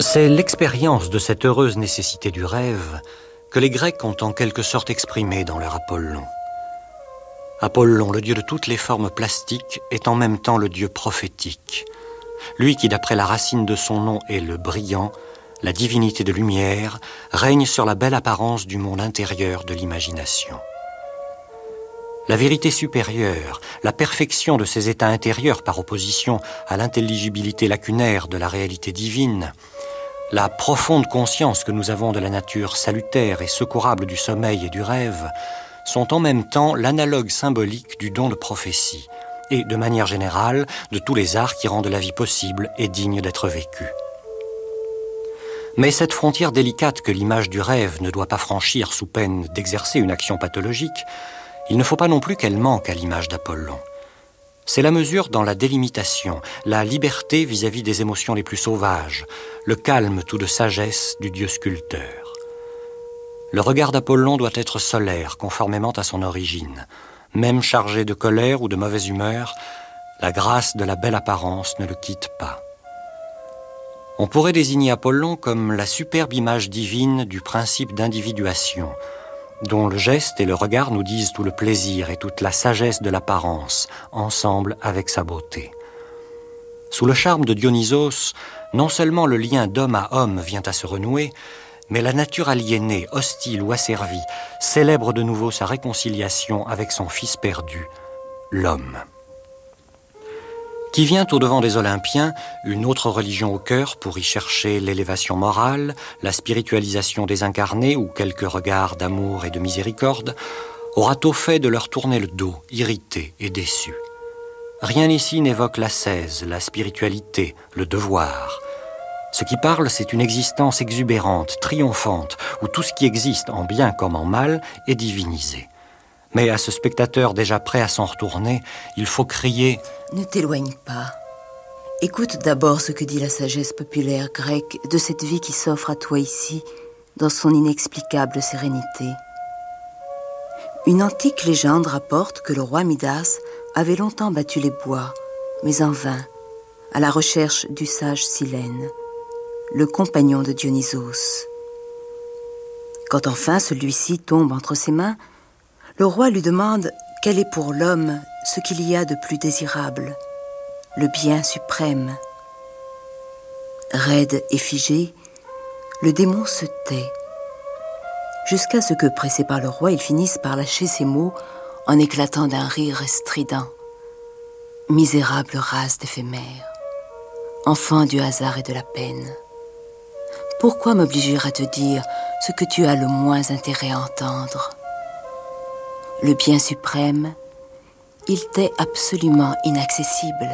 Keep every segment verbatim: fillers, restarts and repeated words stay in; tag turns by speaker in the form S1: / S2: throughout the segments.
S1: C'est l'expérience de cette heureuse nécessité du rêve que les Grecs ont en quelque sorte exprimée dans leur Apollon. Apollon, le dieu de toutes les formes plastiques, est en même temps le dieu prophétique. Lui qui, d'après la racine de son nom, est le brillant, la divinité de lumière, règne sur la belle apparence du monde intérieur de l'imagination. La vérité supérieure, la perfection de ces états intérieurs par opposition à l'intelligibilité lacunaire de la réalité divine, la profonde conscience que nous avons de la nature salutaire et secourable du sommeil et du rêve, sont en même temps l'analogue symbolique du don de prophétie et, de manière générale, de tous les arts qui rendent la vie possible et digne d'être vécue. Mais cette frontière délicate que l'image du rêve ne doit pas franchir sous peine d'exercer une action pathologique, il ne faut pas non plus qu'elle manque à l'image d'Apollon. C'est la mesure dans la délimitation, la liberté vis-à-vis des émotions les plus sauvages, le calme tout de sagesse du dieu sculpteur. Le regard d'Apollon doit être solaire, conformément à son origine. Même chargé de colère ou de mauvaise humeur, la grâce de la belle apparence ne le quitte pas. On pourrait désigner Apollon comme la superbe image divine du principe d'individuation, dont le geste et le regard nous disent tout le plaisir et toute la sagesse de l'apparence, ensemble avec sa beauté. Sous le charme de Dionysos, non seulement le lien d'homme à homme vient à se renouer, mais la nature aliénée, hostile ou asservie, célèbre de nouveau sa réconciliation avec son fils perdu, l'homme. Qui vient au-devant des Olympiens, une autre religion au cœur pour y chercher l'élévation morale, la spiritualisation des incarnés ou quelques regards d'amour et de miséricorde, aura tôt fait de leur tourner le dos, irrité et déçu. Rien ici n'évoque l'ascèse, la spiritualité, le devoir. Ce qui parle, c'est une existence exubérante, triomphante, où tout ce qui existe, en bien comme en mal, est divinisé. Mais à ce spectateur déjà prêt à s'en retourner, il faut crier «
S2: Ne t'éloigne pas. Écoute d'abord ce que dit la sagesse populaire grecque de cette vie qui s'offre à toi ici, dans son inexplicable sérénité. Une antique légende rapporte que le roi Midas avait longtemps battu les bois, mais en vain, à la recherche du sage Silène, le compagnon de Dionysos. Quand enfin celui-ci tombe entre ses mains, le roi lui demande quel est pour l'homme ce qu'il y a de plus désirable, le bien suprême. Raide et figé, le démon se tait, jusqu'à ce que, pressé par le roi, il finisse par lâcher ces mots en éclatant d'un rire strident. Misérable race d'éphémère, enfant du hasard et de la peine, pourquoi m'obliger à te dire ce que tu as le moins intérêt à entendre? Le bien suprême, il t'est absolument inaccessible.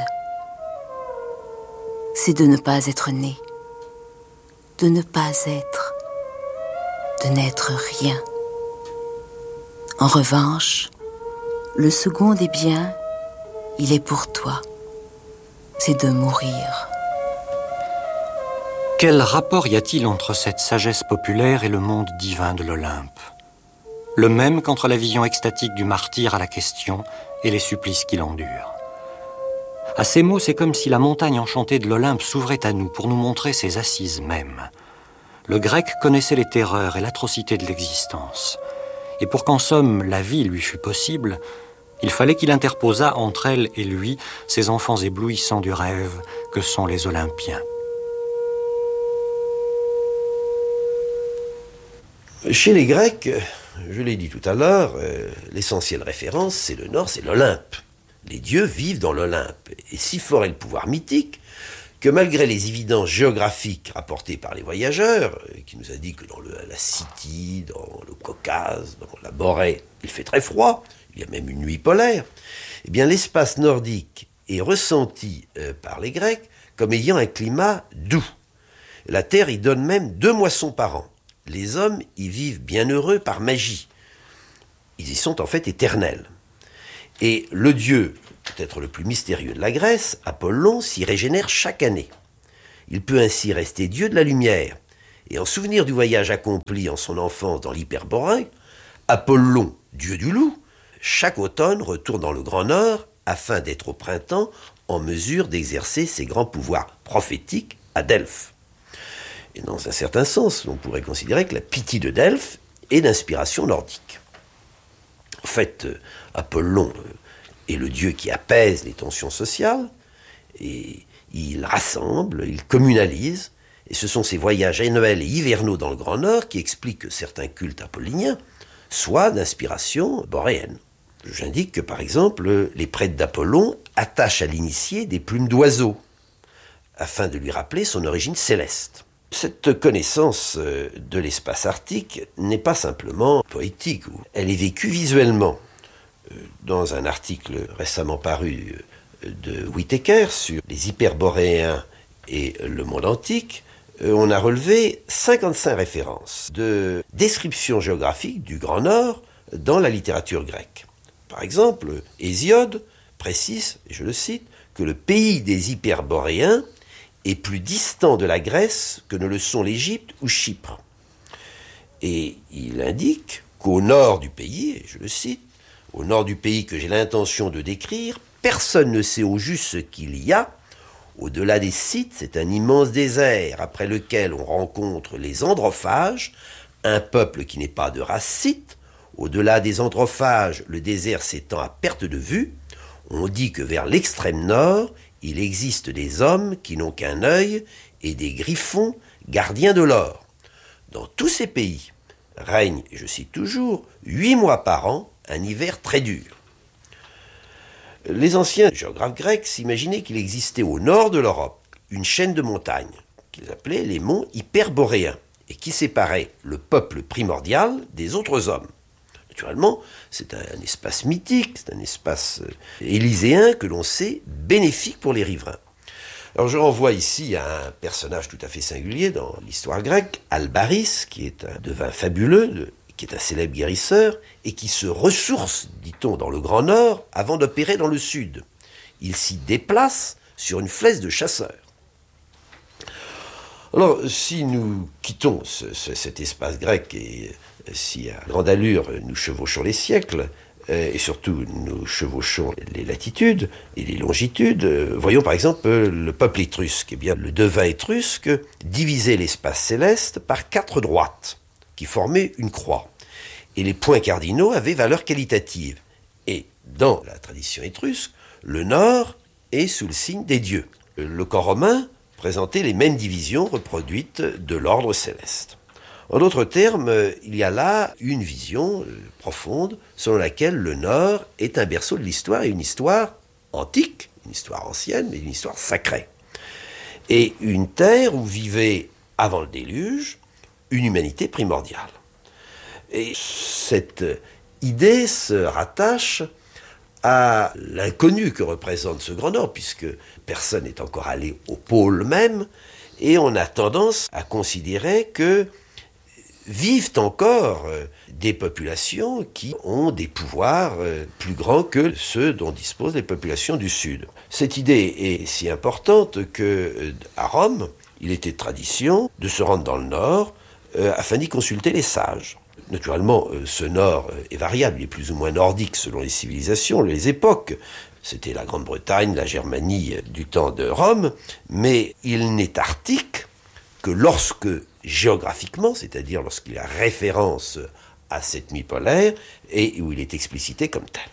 S2: C'est de ne pas être né, de ne pas être, de n'être rien. En revanche, le second des biens, il est pour toi, c'est de mourir.
S1: Quel rapport y a-t-il entre cette sagesse populaire et le monde divin de l'Olympe? Le même qu'entre la vision extatique du martyr à la question et les supplices qu'il endure. À ces mots, c'est comme si la montagne enchantée de l'Olympe s'ouvrait à nous pour nous montrer ses assises mêmes. Le grec connaissait les terreurs et l'atrocité de l'existence. Et pour qu'en somme la vie lui fût possible, il fallait qu'il interposât entre elle et lui ces enfants éblouissants du rêve que sont les Olympiens.
S3: Chez les Grecs, je l'ai dit tout à l'heure, euh, l'essentielle référence, c'est le Nord, c'est l'Olympe. Les dieux vivent dans l'Olympe. Et si fort est le pouvoir mythique, que malgré les évidences géographiques rapportées par les voyageurs, euh, qui nous a dit que dans le, la Scythie, dans le Caucase, dans la Borée, il fait très froid, il y a même une nuit polaire, eh bien l'espace nordique est ressenti euh, par les Grecs comme ayant un climat doux. La terre y donne même deux moissons par an. Les hommes y vivent bien heureux par magie. Ils y sont en fait éternels. Et le dieu, peut-être le plus mystérieux de la Grèce, Apollon, s'y régénère chaque année. Il peut ainsi rester dieu de la lumière. Et en souvenir du voyage accompli en son enfance dans l'Hyperborée, Apollon, dieu du loup, chaque automne retourne dans le Grand Nord afin d'être au printemps en mesure d'exercer ses grands pouvoirs prophétiques à Delphes. Et dans un certain sens, on pourrait considérer que la Pythie de Delphes est d'inspiration nordique. En fait, Apollon est le dieu qui apaise les tensions sociales, et il rassemble, il communalise, et ce sont ces voyages annuels et hivernaux dans le Grand Nord qui expliquent que certains cultes apolliniens soient d'inspiration boréenne. J'indique que, par exemple, les prêtres d'Apollon attachent à l'initié des plumes d'oiseaux, afin de lui rappeler son origine céleste. Cette connaissance de l'espace arctique n'est pas simplement poétique, elle est vécue visuellement. Dans un article récemment paru de Whittaker sur les hyperboréens et le monde antique, on a relevé cinquante-cinq références de descriptions géographiques du Grand Nord dans la littérature grecque. Par exemple, Hésiode précise, et je le cite, que le pays des hyperboréens est plus distant de la Grèce que ne le sont l'Égypte ou Chypre. Et il indique qu'au nord du pays, et je le cite, au nord du pays que j'ai l'intention de décrire, personne ne sait au juste ce qu'il y a. Au-delà des Scythes, c'est un immense désert après lequel on rencontre les androphages, un peuple qui n'est pas de race scythe. Au-delà des androphages, le désert s'étend à perte de vue. On dit que vers l'extrême nord, il existe des hommes qui n'ont qu'un œil et des griffons gardiens de l'or. Dans tous ces pays règne, et je cite toujours, huit mois par an, un hiver très dur. Les anciens géographes grecs s'imaginaient qu'il existait au nord de l'Europe une chaîne de montagnes qu'ils appelaient les monts hyperboréens et qui séparait le peuple primordial des autres hommes. Naturellement, c'est un, un espace mythique, c'est un espace euh, élyséen que l'on sait bénéfique pour les riverains. Alors je renvoie ici à un personnage tout à fait singulier dans l'histoire grecque, Albaris, qui est un devin fabuleux, de, qui est un célèbre guérisseur, et qui se ressource, dit-on, dans le Grand Nord avant d'opérer dans le Sud. Il s'y déplace sur une flèche de chasseur. Alors, si nous quittons ce, ce, cet espace grec et si à grande allure nous chevauchons les siècles, euh, et surtout nous chevauchons les latitudes et les longitudes, euh, voyons par exemple le peuple étrusque. Eh bien, le devin étrusque divisait l'espace céleste par quatre droites qui formaient une croix. Et les points cardinaux avaient valeur qualitative. Et dans la tradition étrusque, le nord est sous le signe des dieux. Le camp romain présentait les mêmes divisions reproduites de l'ordre céleste. En d'autres termes, il y a là une vision profonde selon laquelle le Nord est un berceau de l'histoire et une histoire antique, une histoire ancienne, mais une histoire sacrée. Et une terre où vivait, avant le déluge, une humanité primordiale. Et cette idée se rattache à l'inconnu que représente ce Grand Nord, puisque personne n'est encore allé au pôle même, et on a tendance à considérer que vivent encore euh, des populations qui ont des pouvoirs euh, plus grands que ceux dont disposent les populations du Sud. Cette idée est si importante que euh, à Rome, il était tradition de se rendre dans le Nord euh, afin d'y consulter les sages. Naturellement, euh, ce Nord est variable, il est plus ou moins nordique selon les civilisations, les époques. C'était la Grande-Bretagne, la Germanie du temps de Rome, mais il n'est arctique que lorsque, géographiquement, c'est-à-dire lorsqu'il y a référence à cette mi polaire, et où il est explicité comme tel.